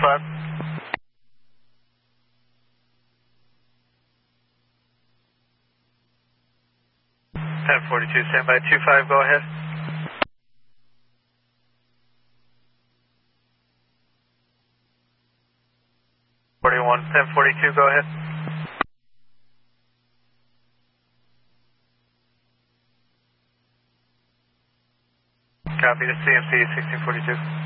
5. 1042, stand by 25, go ahead. 41, 1042, go ahead. Copy to CMC 1642.